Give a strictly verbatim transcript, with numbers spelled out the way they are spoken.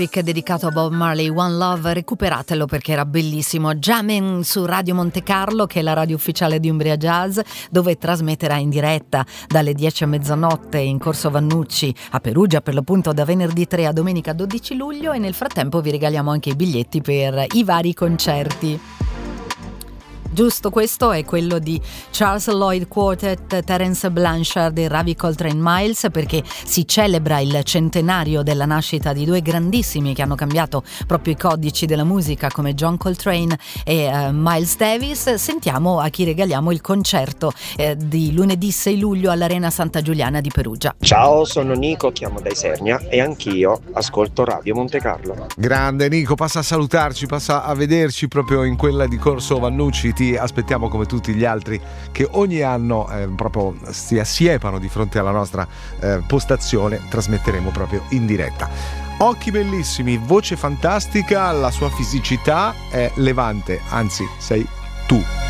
dedicato a Bob Marley, One Love, recuperatelo perché era bellissimo. Jammin' su Radio Monte Carlo, che è la radio ufficiale di Umbria Jazz, dove trasmetterà in diretta dalle dieci a mezzanotte in Corso Vannucci a Perugia, per l'appunto da venerdì tre a domenica dodici luglio, e nel frattempo vi regaliamo anche i biglietti per i vari concerti. Giusto, questo è quello di Charles Lloyd Quartet, Terence Blanchard e Ravi Coltrane Miles, perché si celebra il centenario della nascita di due grandissimi che hanno cambiato proprio i codici della musica, come John Coltrane e uh, Miles Davis. Sentiamo a chi regaliamo il concerto eh, di lunedì sei luglio all'Arena Santa Giuliana di Perugia. Ciao, sono Nico, chiamo da Isernia e anch'io ascolto Radio Monte Carlo. Grande Nico, passa a salutarci, passa a vederci proprio in quella di Corso Vannucci. Ti aspettiamo come tutti gli altri che ogni anno eh, proprio si assiepano di fronte alla nostra eh, postazione. Trasmetteremo proprio in diretta. Occhi bellissimi, voce fantastica, la sua fisicità è levante, anzi sei tu.